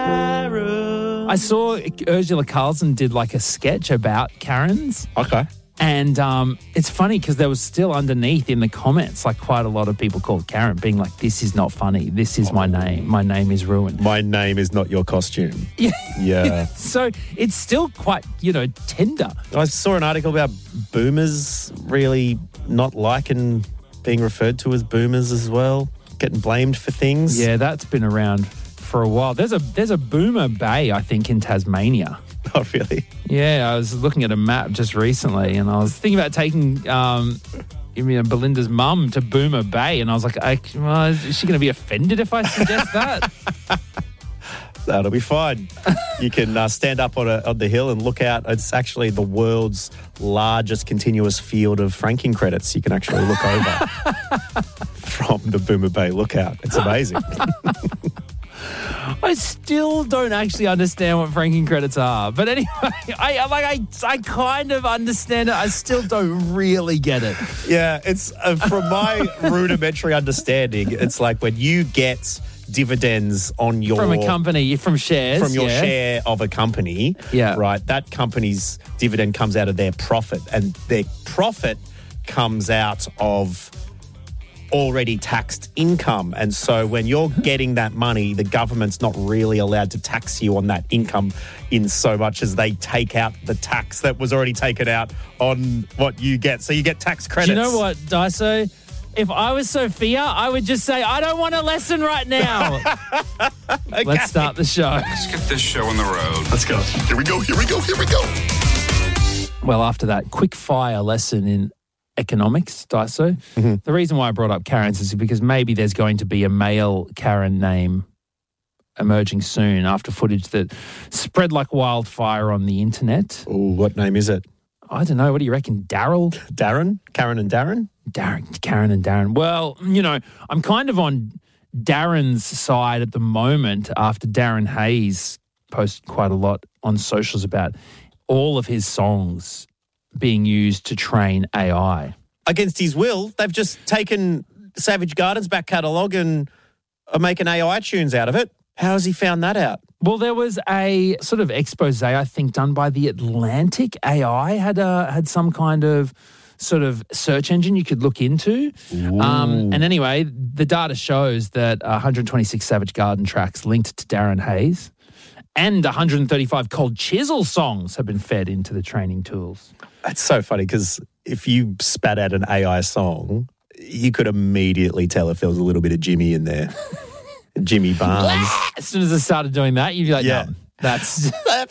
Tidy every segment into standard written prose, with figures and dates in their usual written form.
Karen. I saw Ursula Carlson did like a sketch about Karens. Okay. And it's funny because there was still underneath in the comments, like quite a lot of people called Karen being like, this is not funny. This is my name. My name is ruined. My name is not your costume. Yeah. So it's still quite, tender. I saw an article about boomers really not liking being referred to as boomers as well, getting blamed for things. Yeah, that's been around for a while. There's a boomer bay, I think, in Tasmania. Oh, really? Yeah, I was looking at a map just recently and I was thinking about taking Belinda's mum to Boomer Bay and I was like, is she going to be offended if I suggest that? That'll be fine. You can stand up on the hill and look out. It's actually the world's largest continuous field of franking credits. You can actually look over from the Boomer Bay lookout. It's amazing. I still don't actually understand what franking credits are. But anyway, I kind of understand it. I still don't really get it. Yeah, it's from my rudimentary understanding, it's like when you get dividends on your... From a company, from shares. From your share of a company, right? That company's dividend comes out of their profit and their profit comes out of already taxed income. And so when you're getting that money, the government's not really allowed to tax you on that income in so much as they take out the tax that was already taken out on what you get. So you get tax credits. Do you know what, Daiso? If I was Sophia, I would just say, I don't want a lesson right now. Okay. Let's start the show. Let's get this show on the road. Let's go. Here we go. Well, after that quick fire lesson in economics, Daiso, the reason why I brought up Karens is because maybe there's going to be a male Karen name emerging soon after footage that spread like wildfire on the internet. Oh, what name is it? I don't know. What do you reckon? Daryl? Darren? Karen and Darren? Karen and Darren. Well, I'm kind of on Darren's side at the moment after Darren Hayes posted quite a lot on socials about all of his songs being used to train AI. Against his will, they've just taken Savage Garden's back catalogue and are making AI tunes out of it. How has he found that out? Well, there was a sort of expose, I think, done by The Atlantic. AI had some kind of sort of search engine you could look into. And anyway, the data shows that 126 Savage Garden tracks linked to Darren Hayes and 135 Cold Chisel songs have been fed into the training tools. That's so funny because if you spat out an AI song, you could immediately tell if there was a little bit of Jimmy in there. Jimmy Barnes. As soon as I started doing that, you'd be like, no, that's...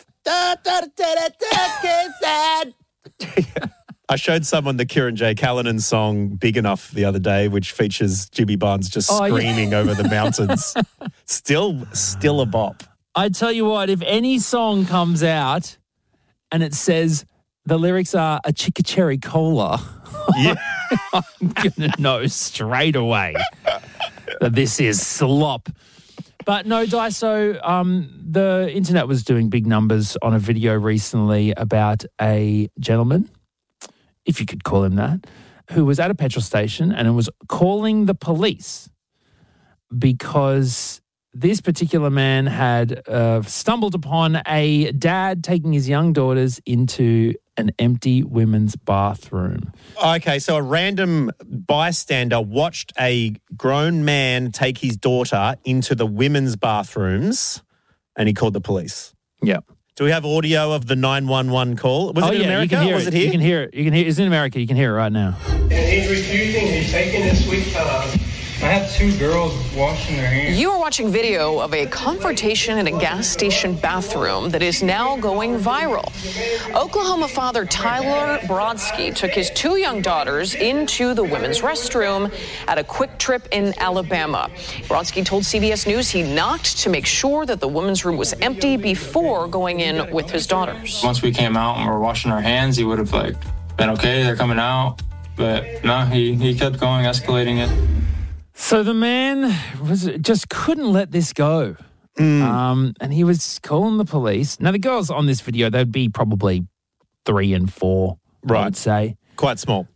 I showed someone the Kieran J. Callanan song Big Enough the other day, which features Jimmy Barnes just screaming over the mountains. Still a bop. I tell you what, if any song comes out and it says the lyrics are a chicka cherry cola, I'm going to know straight away that this is slop. But no, Daiso, the internet was doing big numbers on a video recently about a gentleman, if you could call him that, who was at a petrol station and was calling the police because this particular man had stumbled upon a dad taking his young daughters into an empty women's bathroom. Okay, so a random bystander watched a grown man take his daughter into the women's bathrooms and he called the police. Yeah. Do we have audio of the 911 call? Was it in America? You can hear was it here? You can hear it. It's in America. You can hear it right now. And he's refusing. He's taking his sweet time. I have two girls washing their hands. You are watching video of a confrontation in a gas station bathroom that is now going viral. Oklahoma father Tyler Brodsky took his two young daughters into the women's restroom at a Quick Trip in Alabama. Brodsky told CBS News he knocked to make sure that the women's room was empty before going in with his daughters. Once we came out and were washing our hands, he would have been okay, they're coming out. But no, he kept going, escalating it. So the man just couldn't let this go. And he was calling the police. Now, the girls on this video, they'd be probably 3 and 4, I would say. Quite small.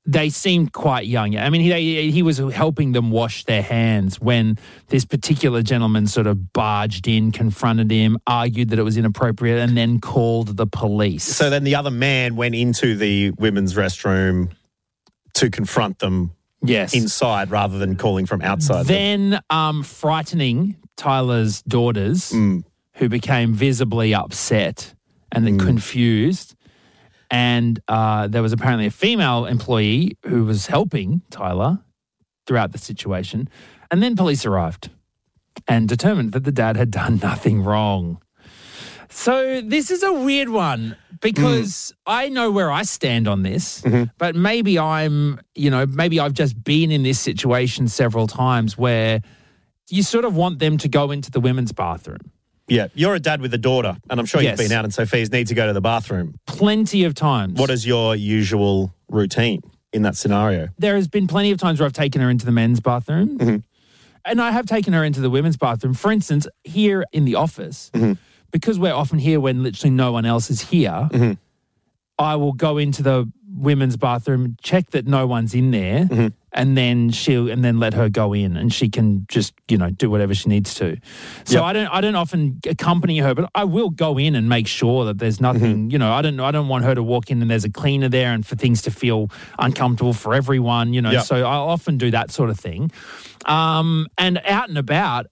they seemed quite young. I mean, he was helping them wash their hands when this particular gentleman sort of barged in, confronted him, argued that it was inappropriate, and then called the police. So then the other man went into the women's restroom to confront them inside rather than calling from outside. Then frightening Tyler's daughters, who became visibly upset and then confused. And there was apparently a female employee who was helping Tyler throughout the situation. And then police arrived and determined that the dad had done nothing wrong. So this is a weird one because I know where I stand on this, but maybe maybe I've just been in this situation several times where you sort of want them to go into the women's bathroom. Yeah, you're a dad with a daughter, and I'm sure you've been out and Sophia's need to go to the bathroom. Plenty of times. What is your usual routine in that scenario? There has been plenty of times where I've taken her into the men's bathroom, and I have taken her into the women's bathroom. For instance, here in the office, because we're often here when literally no one else is here, I will go into the women's bathroom, check that no one's in there, and then let her go in, and she can just do whatever she needs to. So I don't often accompany her, but I will go in and make sure that there's nothing. I don't want her to walk in and there's a cleaner there, and for things to feel uncomfortable for everyone. So I'll often do that sort of thing. And out and about,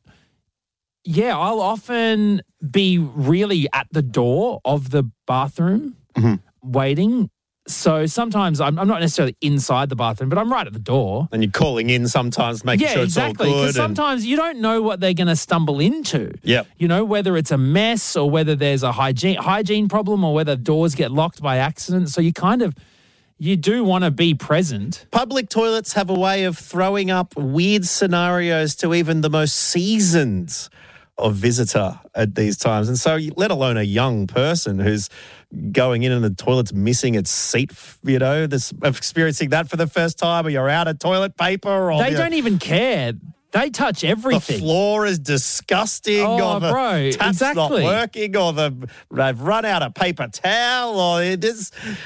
I'll often be really at the door of the bathroom waiting. So sometimes I'm not necessarily inside the bathroom, but I'm right at the door. And you're calling in sometimes, making sure it's all good. Because sometimes you don't know what they're going to stumble into. Yeah. Whether it's a mess or whether there's a hygiene problem or whether doors get locked by accident. So you do want to be present. Public toilets have a way of throwing up weird scenarios to even the most seasoned of visitor at these times. And so let alone a young person who's going in and the toilet's missing its seat, experiencing that for the first time, or you're out of toilet paper. Or they don't even care. They touch everything. The floor is disgusting, or the tap's not working, or they've run out of paper towel, or it is.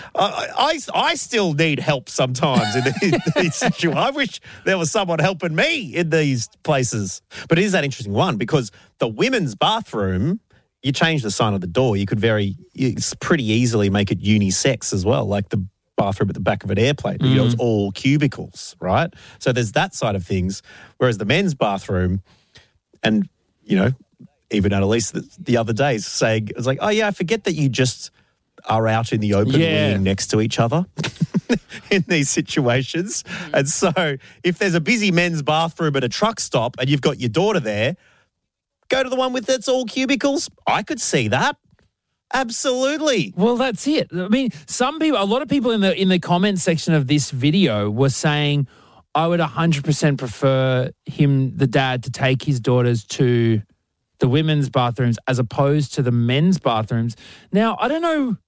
I still need help sometimes in these situations. I wish there was someone helping me in these places. But it is that interesting one because the women's bathroom, you change the sign of the door, you could pretty easily make it unisex as well, like the bathroom at the back of an airplane. It's all cubicles, right? So there's that side of things. Whereas the men's bathroom, and, even Annalise the other day saying, it's like, oh, yeah, I forget that you just are out in the open leaning next to each other in these situations. And so if there's a busy men's bathroom at a truck stop and you've got your daughter there, go to the one that's all cubicles. I could see that. Absolutely. Well, that's it. I mean, a lot of people in the comment section of this video were saying, I would 100% prefer the dad, to take his daughters to the women's bathrooms as opposed to the men's bathrooms. Now, I don't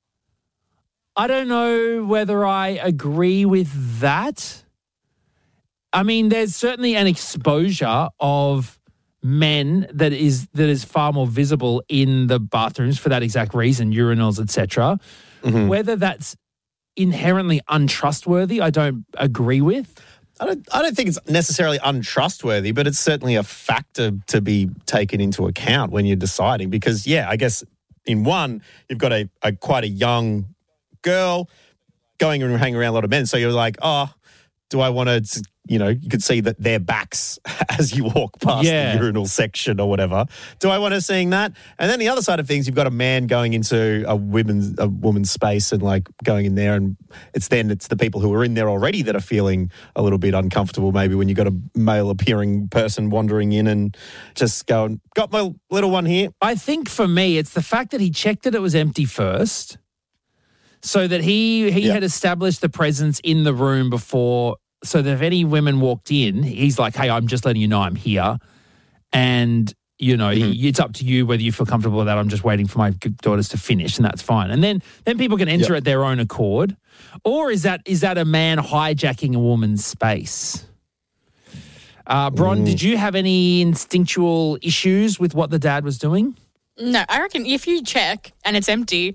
know whether I agree with that. I mean, there's certainly an exposure of men that is far more visible in the bathrooms for that exact reason, urinals, etc. Whether that's inherently untrustworthy, I don't agree with. I don't think it's necessarily untrustworthy, but it's certainly a factor to be taken into account when you're deciding. Because, I guess in one, you've got a quite a young girl going and hanging around a lot of men. So you're like, oh, do I want to, you could see that their backs as you walk past the urinal section or whatever. Do I want to seeing that? And then the other side of things, you've got a man going into a woman's space and like going in there, and it's the people who are in there already that are feeling a little bit uncomfortable maybe when you've got a male appearing person wandering in and just going, got my little one here. I think for me, it's the fact that he checked that it was empty first, so that he had established the presence in the room before, so that if any women walked in, he's like, hey, I'm just letting you know I'm here. And, it's up to you whether you feel comfortable with that. I'm just waiting for my daughters to finish, and that's fine. And then people can enter at their own accord. Or is that a man hijacking a woman's space? Bron, did you have any instinctual issues with what the dad was doing? No, I reckon if you check and it's empty,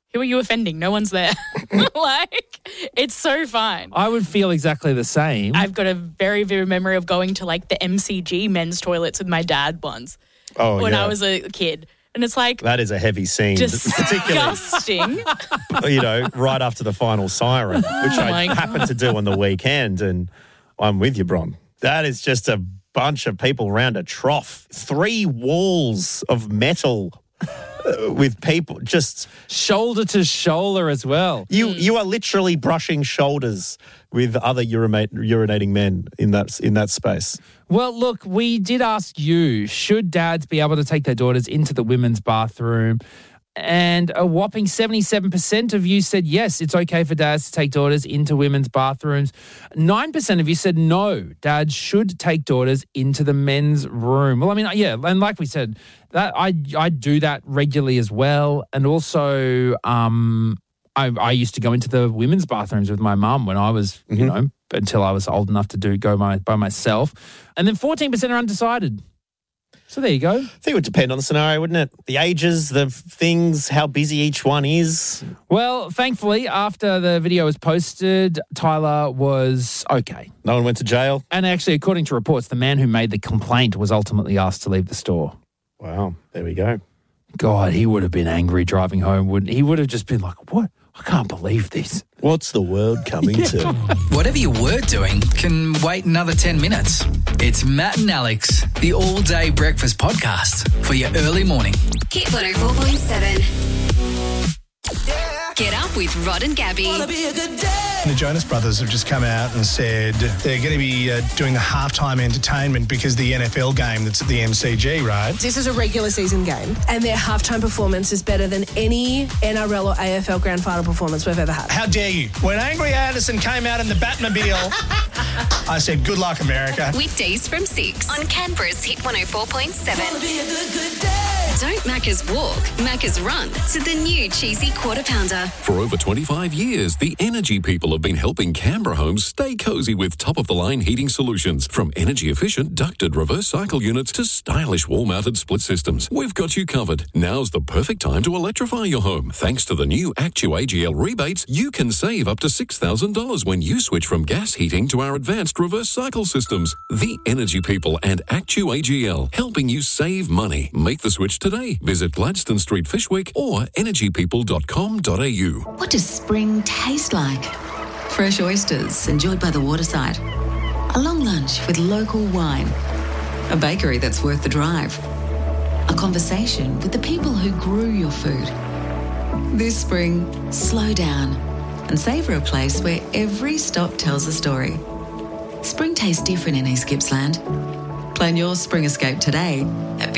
who are you offending? No one's there. Like, it's so fine. I would feel exactly the same. I've got a very vivid memory of going to like the MCG men's toilets with my dad once when I was a kid. And it's like... That is a heavy scene. Disgusting. Right after the final siren, which I happened to do on the weekend. And I'm with you, Bron. That is just a bunch of people around a trough. 3 walls of metal with people just... Shoulder to shoulder as well. You are literally brushing shoulders with other urinating men in that space. Well, look, we did ask you, should dads be able to take their daughters into the women's bathroom? And a whopping 77% of you said yes, it's okay for dads to take daughters into women's bathrooms. 9% of you said no, dads should take daughters into the men's room. Well, I mean, yeah, and like we said, that I do that regularly as well. And also, I used to go into the women's bathrooms with my mum when I was, until I was old enough to go by myself. And then 14% are undecided. So there you go. I think it would depend on the scenario, wouldn't it? The ages, the things, how busy each one is. Well, thankfully, after the video was posted, Tyler was okay. No one went to jail? And actually, according to reports, the man who made the complaint was ultimately asked to leave the store. Wow, there we go. God, he would have been angry driving home, wouldn't he? He would have just been like, what? I can't believe this. What's the world coming to? Whatever you were doing can wait another 10 minutes. It's Matt and Alex, the all-day breakfast podcast for your early morning. Hit 104.7. Get up with Rod and Gabby. The Jonas Brothers have just come out and said they're going to be doing the halftime entertainment because the NFL game that's at the MCG, right? This is a regular season game, and their halftime performance is better than any NRL or AFL grand final performance we've ever had. How dare you? When Angry Anderson came out in the Batmobile, I said, good luck, America. Weekdays from 6 on Canberra's Hit 104.7. Don't Macca's walk, Macca's run to the new cheesy quarter pounder. For over 25 years, the Energy People have been helping Canberra homes stay cozy with top-of-the-line heating solutions. From energy-efficient ducted reverse cycle units to stylish wall-mounted split systems. We've got you covered. Now's the perfect time to electrify your home. Thanks to the new ActuAGL rebates, you can save up to $6,000 when you switch from gas heating to our advanced reverse cycle systems. The Energy People and ActuAGL, helping you save money. Make the switch today. Visit Gladstone Street, Fishwick or energypeople.com.au. What does spring taste like? Fresh oysters enjoyed by the waterside. A long lunch with local wine. A bakery that's worth the drive. A conversation with the people who grew your food. This spring, slow down and savour a place where every stop tells a story. Spring tastes different in East Gippsland. Plan your spring escape today at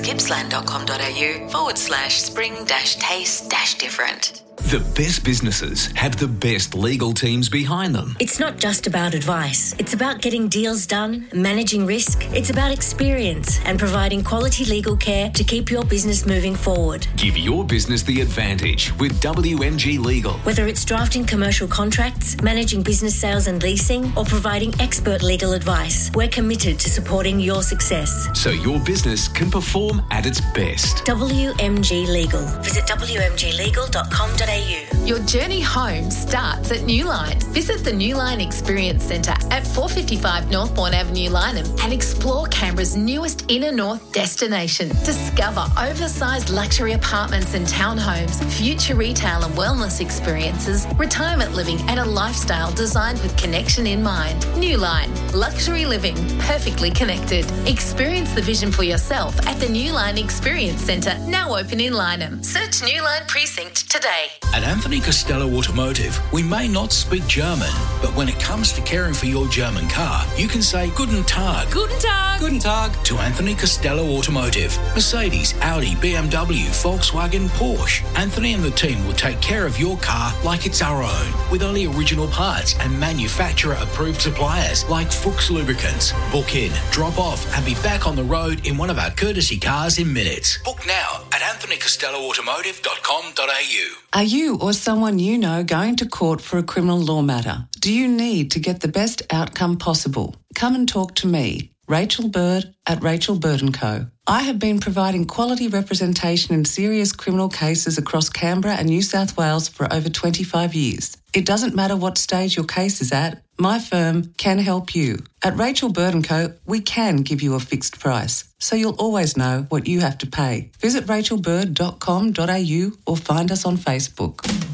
visiteastgippsland.com.au/spring-taste-different. The best businesses have the best legal teams behind them. It's not just about advice. It's about getting deals done, managing risk. It's about experience and providing quality legal care to keep your business moving forward. Give your business the advantage with WMG Legal. Whether it's drafting commercial contracts, managing business sales and leasing, or providing expert legal advice, we're committed to supporting your success. So your business can perform at its best. WMG Legal. Visit wmglegal.com.au. Your journey home starts at Newline. Visit the Newline Experience Centre at 455 Northbourne Avenue, Lyneham, and explore Canberra's newest inner north destination. Discover oversized luxury apartments and townhomes, future retail and wellness experiences, retirement living, and a lifestyle designed with connection in mind. Newline, luxury living, perfectly connected. Experience the vision for yourself at the Newline Experience Centre, now open in Lyneham. Search Newline Precinct today. At Anthony Costello Automotive, we may not speak German, but when it comes to caring for your German car, you can say Guten Tag. Guten Tag. Guten Tag to Anthony Costello Automotive. Mercedes, Audi, BMW, Volkswagen, Porsche. Anthony and the team will take care of your car like it's our own, with only original parts and manufacturer-approved suppliers like Fuchs Lubricants. Book in, drop off, and be back on the road in one of our courtesy cars in minutes. Book now at anthonycostelloautomotive.com.au. Are you or someone you know going to court for a criminal law matter? Do you need to get the best outcome possible? Come and talk to me, Rachel Bird at Rachel Bird & Co. I have been providing quality representation in serious criminal cases across Canberra and New South Wales for over 25 years. It doesn't matter what stage your case is at, my firm can help you. At Rachel Bird & Co, we can give you a fixed price, so you'll always know what you have to pay. Visit rachelbird.com.au or find us on Facebook.